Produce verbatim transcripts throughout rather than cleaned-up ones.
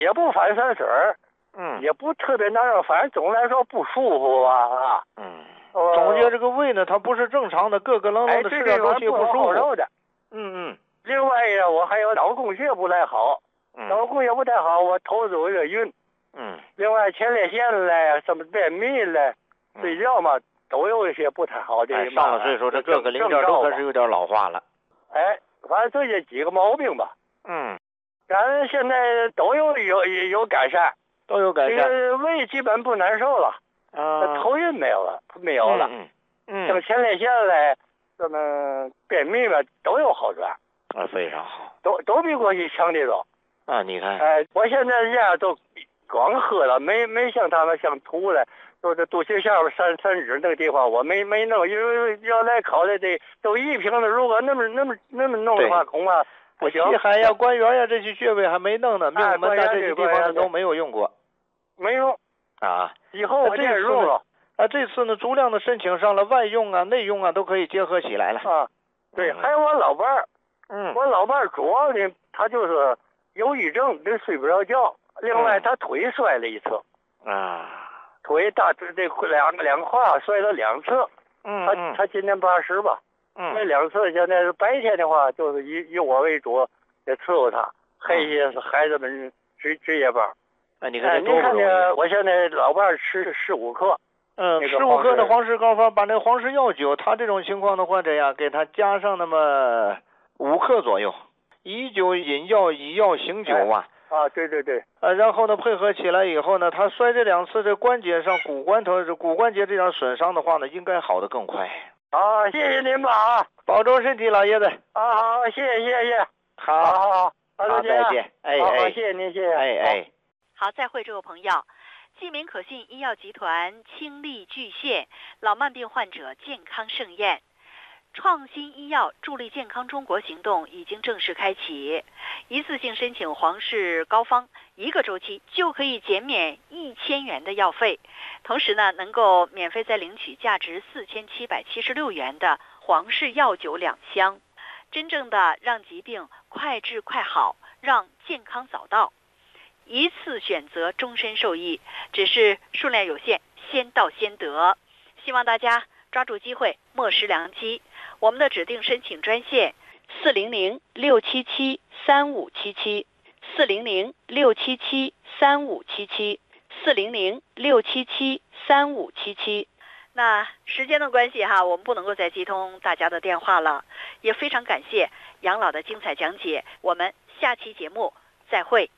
也不反酸水儿， 嗯， 也不特别难受，反正总来说不舒服吧啊。 嗯， 呃总结这个胃呢，它不是正常的，咯咯楞楞的，吃点东西不舒服。 好的。 嗯嗯。 另外呀，我还有脑供血不太好， 嗯、 脑供血不太好，我头子有点晕。 嗯。 另外前列腺嘞，什么便秘嘞，睡觉嘛。都有一些不太好的、 哎，上了岁数，这各个零件都开始有点老化了。 哎，反正这些几个毛病吧。 嗯， 咱现在都有有有改善， 都有改善。 这个胃基本不难受了， 啊， 头晕没有了，没有了。 嗯嗯。 这个前列腺嘞，什么便秘吧，都有好转。 啊，非常好。 都都比过去强这种。 啊，你看。 哎，我现在这样都光喝了，没没像他们像吐了。就这肚脐下边三三指那个地方，我没没弄，因为要来考虑这都一瓶的，如果那么那么那么弄的话，恐怕不行。 气海呀、关元呀这些穴位还没弄呢，命门呐这些地方都没有用过， 没用啊。 以后我这用了。 啊，这次呢，足量的申请上了，外用啊、内用啊都可以结合起来了。 啊，对， 嗯、 还有我老伴儿， 嗯， 我老伴儿主要呢，他就是忧郁症，他睡不着觉，另外他腿摔了一次。 嗯、啊。 腿大这这两两胯摔了两次， 嗯， 他他今年八十吧， 嗯， 那两次现在白天的话就是以以我为主，得伺候他，黑夜是孩子们值值夜班。 哎，你看这你看这，我现在老伴吃十五克， 嗯，十五克的黄石膏方，把那个黄石药酒，他这种情况的患者呀，给他加上那么五克左右，以酒饮药，以药醒酒啊。 哎啊，对对对， 呃，然后呢，配合起来以后呢，他摔这两次，这关节上骨关头、骨关节这样损伤的话呢，应该好得更快。 啊，谢谢您吧啊， 保重身体，老爷子。 啊，好，谢谢谢谢， 好， 好好好， 好，再见。哎哎， 谢谢您，谢谢。 哎哎， 好，再会，这位朋友。济民可信医药集团倾力巨献，老慢病患者健康盛宴。创新医药助力健康中国行动已经正式开启，一次性申请皇氏膏方，一个周期就可以减免一千元的药费，同时呢，能够免费再领取价值四千七百七十六元的皇氏药酒两箱，真正的让疾病快治快好，让健康早到，一次选择终身受益，只是数量有限，先到先得，希望大家抓住机会，莫失良机。我们的指定申请专线四零零六七七三五七七，四零零六七七三五七七，四零零六七七三五七七。那时间的关系哈，我们不能够再接通大家的电话了，也非常感谢杨老的精彩讲解，我们下期节目再会。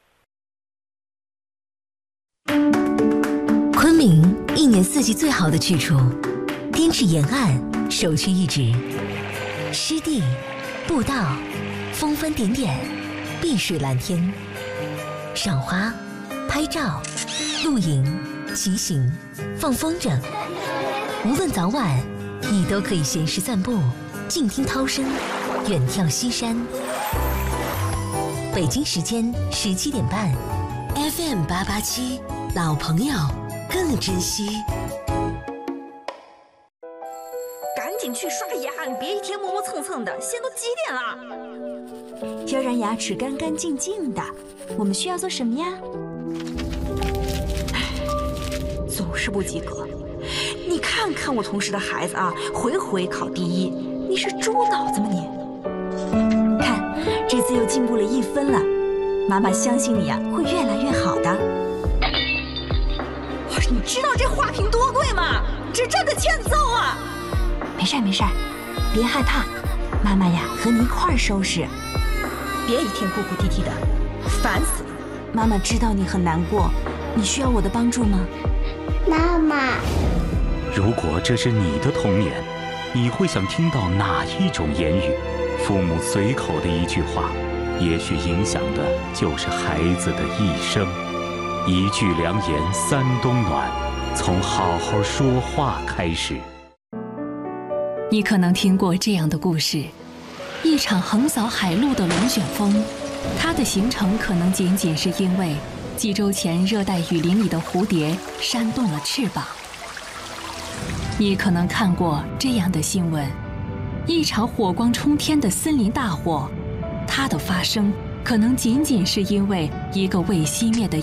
昆明一年四季最好的去处，滇池沿岸首屈一指，湿地、步道、峰峰点点，碧水蓝天，赏花、拍照、露营、骑行、放风筝，无论早晚，你都可以闲时散步，静听涛声，远眺西山。北京时间十七点半 ，F M 八八七，老朋友更珍惜。 赶紧去刷牙，别一天磨磨蹭蹭的，现在都几点了？要让牙齿干干净净的，我们需要做什么呀？总是不及格。你看看我同事的孩子啊，回回考第一，你是猪脑子吗你？看，这次又进步了一分了，妈妈相信你啊，会越来越好的。你知道这花瓶多贵吗？这真的欠揍啊！没事没事，别害怕，妈妈呀和你一块儿收拾。别一天哭哭啼啼的，烦死了。妈妈知道你很难过，你需要我的帮助吗？ 妈妈， 如果这是你的童年，你会想听到哪一种言语？父母随口的一句话，也许影响的就是孩子的一生。一句良言三冬暖，从好好说话开始。 你可能听过这样的故事：一场横扫海陆的龙卷风，它的形成可能仅仅是因为几周前热带雨林里的蝴蝶扇动了翅膀。你可能看过这样的新闻：一场火光冲天的森林大火，它的发生可能仅仅是因为一个未熄灭的